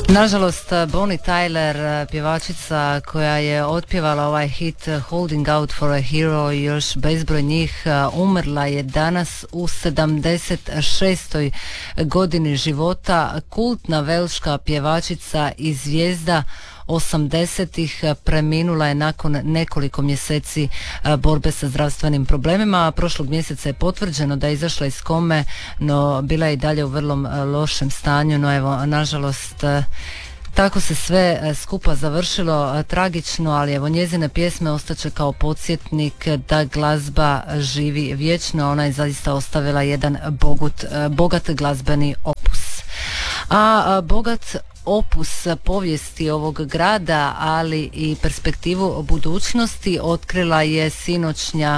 Nažalost, Bonnie Tyler, pjevačica koja je otpjevala ovaj hit Holding Out for a Hero i još bezbroj njih, umrla je danas u 76. godini života. Kultna velška pjevačica i zvijezda 80-ih preminula je nakon nekoliko mjeseci borbe sa zdravstvenim problemima. Prošlog mjeseca je potvrđeno da je izašla iz kome, no bila je i dalje u vrlo lošem stanju. No evo, nažalost, tako se sve skupa završilo tragično, ali evo, njezine pjesme ostaće kao podsjetnik da glazba živi vječno. Ona je zaista ostavila jedan bogat glazbeni opus. A bogat opus povijesti ovog grada, ali i perspektivu budućnosti otkrila je sinoćnja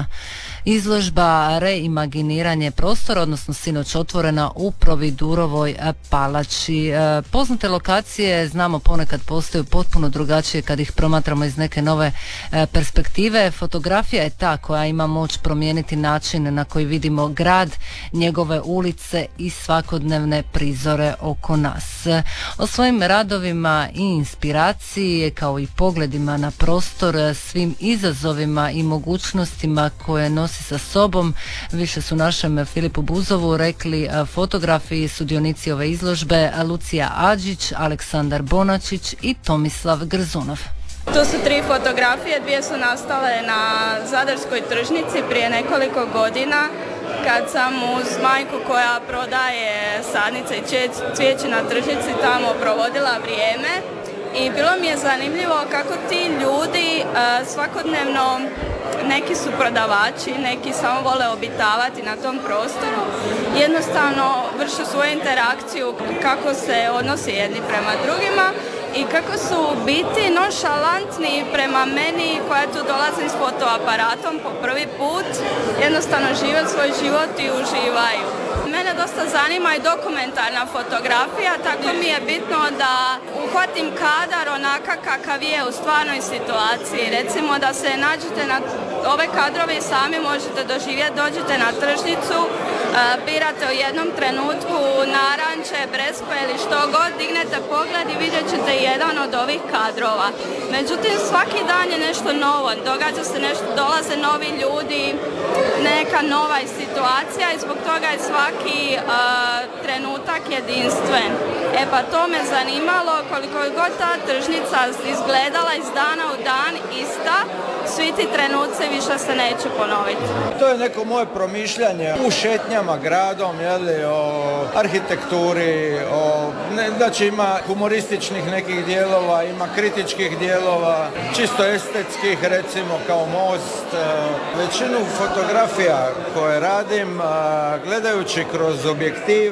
izložba Reimaginiranje prostora, odnosno sinoć otvorena u Providurovoj palači. Poznate lokacije, znamo, ponekad postaju potpuno drugačije kad ih promatramo iz neke nove perspektive. Fotografija je ta koja ima moć promijeniti način na koji vidimo grad, njegove ulice i svakodnevne prizore oko nas. O svojim radovima i inspiraciji, kao i pogledima na prostor, svim izazovima i mogućnostima koje nosi sa sobom, više su našem Filipu Buzovu rekli fotografi i sudionici ove izložbe Lucija Adžić, Aleksandar Bonačić i Tomislav Grzunov. To su 3 fotografije, 2 su nastale na Zadarskoj tržnici prije nekoliko godina, kad sam uz majku koja prodaje sadnice i cvijeće na tržnici tamo provodila vrijeme. I bilo mi je zanimljivo kako ti ljudi svakodnevno, neki su prodavači, neki samo vole obitavati na tom prostoru, jednostavno vrše svoju interakciju, kako se odnose jedni prema drugima i kako su biti nonšalantni prema meni koja tu dolazim s fotoaparatom po prvi put, jednostavno žive svoj život i uživaju. Mene dosta zanima i dokumentarna fotografija, tako mi je bitno da uhvatim kadar onaka kakav je u stvarnoj situaciji. Recimo da se nađete na ove kadrove i sami možete doživjeti, dođete na tržnicu, birate u jednom trenutku naranče, breskve ili što god, dignete pogled i vidjet ćete jedan od ovih kadrova. Međutim, svaki dan je nešto novo, događa se nešto, dolaze novi ljudi, neka nova situacija i zbog toga je svaki trenutak jedinstven. Pa to me zanimalo, koliko je god ta tržnica izgledala iz dana u dan ista, svi ti trenuci više se neće ponoviti. To je neko moje promišljanje u šetnjama gradom, o arhitekturi, znači ima humorističnih nekih dijelova, ima kritičkih dijelova, čisto estetskih, recimo kao Most. Većinu fotografija koje radim, gledajući kroz objektiv,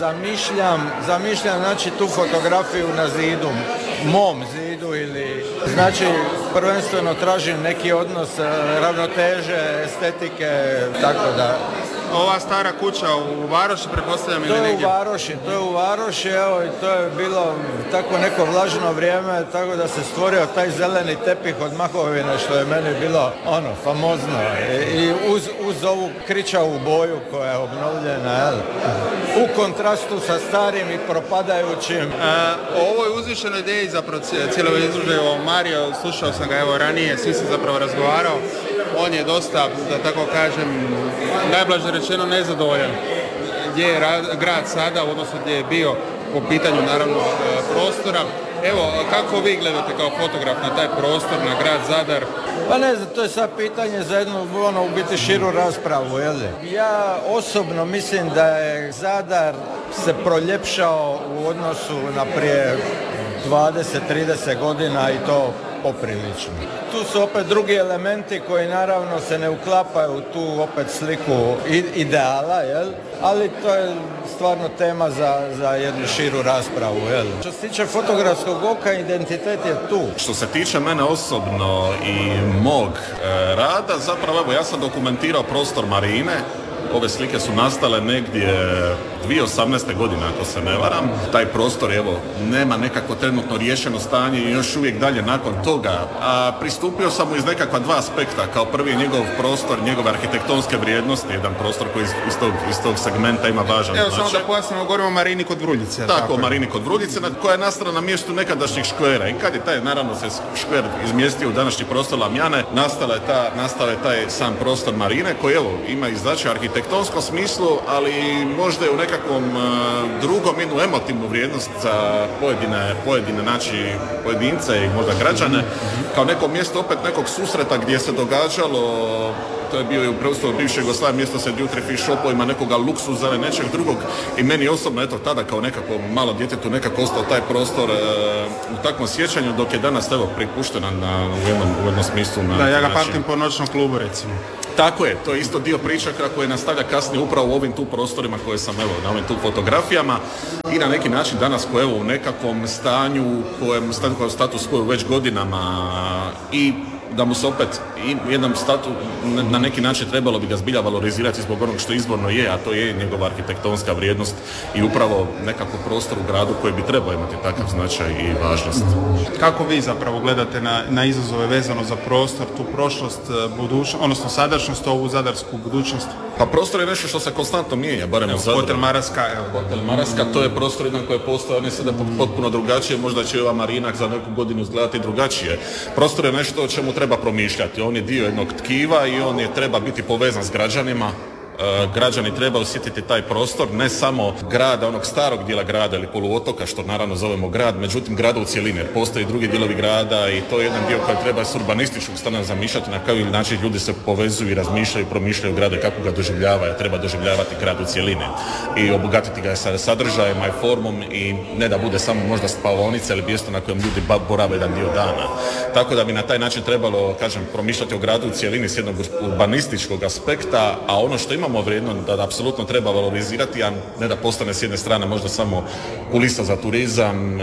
zamišljam znači tu fotografiju na zidu, mom zidu, ili znači prvenstveno tražim neki odnos ravnoteže, estetike, tako da. Ova stara kuća u Varoši, pretpostavljam, ili negdje? To je u Varoši, evo, i to je bilo tako neko vlažno vrijeme, tako da se stvorio taj zeleni tepih od mahovine, što je meni bilo famozno. I uz ovu kričavu boju koja je obnovljena, jel? U kontrastu sa starim i propadajućim. O ovoj uzvišenoj ideji zapravo cijelo izložbe o Mario, slušao sam ga evo ranije, svi sam zapravo razgovarao. On je dosta, da tako kažem, najblaže rečeno nezadovoljan gdje je grad sada, odnosno gdje je bio po pitanju naravno prostora. Evo, kako vi gledate kao fotograf na taj prostor, na grad Zadar? Pa ne znam, to je sad pitanje za jednu u biti širu raspravu, jel? Ja osobno mislim da je Zadar se proljepšao u odnosu na prije 20-30 godina i to poprilično. Tu su opet drugi elementi koji naravno se ne uklapaju u tu opet sliku ideala, jel? Ali to je stvarno tema za jednu širu raspravu, jel? Što se tiče fotografskog oka, identitet je tu. Što se tiče mene osobno i mog rada, zapravo evo ja sam dokumentirao prostor Marine Ove slike su nastale negdje 2018. godine, ako se ne varam. Taj prostor, evo, nema nekako trenutno riješeno stanje i još uvijek dalje nakon toga. A pristupio sam mu iz nekakva dva aspekta. Kao prvi njegov prostor, njegove arhitektonske vrijednosti, jedan prostor koji iz tog segmenta ima važan značaj. Evo, samo da pojasnimo, govorimo o Marini kod Vruljice. Tako, Marini kod Vruljice, koja je nastala na mjestu nekadašnjih škvera. I kad je taj, naravno, se škver izmjestio u današnji prostor Lamjane, nastao je taj sam prostor Marine, koji, evo, ima i značaj arhitektonskom smislu, ali možda je u nekakvom drugom jednu emotivnu vrijednost za pojedine pojedince i možda građane, kao neko mjesto opet nekog susreta gdje se događalo, to je bio i u prostoru bivše Jugoslavije, mjesto sa duty free shopovima, nekoga luksuza ili nečeg drugog, i meni osobno, eto, tada kao nekako malo djetetu nekako ostao taj prostor u takvom sjećanju, dok je danas, evo, pripuštena u jednom smislu. Da, ja ga pamtim po noćnom klubu, recimo. Tako je, to je isto dio priča kako je nastavlja kasnije upravo u ovim tu prostorima koje sam, evo, na ovim tu fotografijama, i na neki način danas koje, evo, u nekakvom stanju status quo već godinama, i da mu se opet jedan status na neki način trebalo bi ga zbilja valorizirati zbog onog što izvorno je, a to je njegova arhitektonska vrijednost i upravo nekako prostor u gradu koji bi trebao imati takav značaj i važnost. Kako vi zapravo gledate na izazove vezano za prostor, tu prošlost, budućnost, odnosno sadašnjost, ovu zadarsku budućnost? Pa prostor je nešto što se konstantno mijenja, barem u Zadru. Hotel Maraska, Hotel Maraska, to je prostor jedan koji je postao, on je sada potpuno drugačije, možda će ova Marina za neku godinu izgledati drugačije. Prostor je nešto o čemu treba promišljati, on je dio jednog tkiva i on je treba biti povezan s građanima. Građani treba osjetiti taj prostor, ne samo grada, onog starog dijela grada ili poluotoka, što naravno zovemo grad, međutim grada u cjelini, jer postoje drugi dijelovi grada i to je jedan dio koji treba s urbanističkog strane zamišljati na koji način ljudi se povezuju i razmišljaju, promišljaju grada, kako ga doživljavaju, treba doživljavati grad u cjelini i obogatiti ga sa sadržajima i formom, i ne da bude samo možda spavaonica ili mjesto na kojem ljudi borave jedan dio dana. Tako da bi na taj način trebalo, kažem, promišljati o gradu u cjelini s jednog urbanističkog aspekta, a ono što imamo vrijedno da apsolutno treba valorizirati, a ne da postane s jedne strane možda samo kulisa za turizam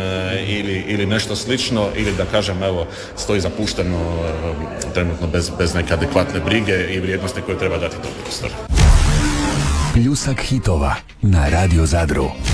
ili nešto slično, ili da kažem, evo, stoji zapušteno trenutno bez neke adekvatne brige i vrijednosti koje treba dati tom prostoru. Pljusak hitova na Radio Zadru.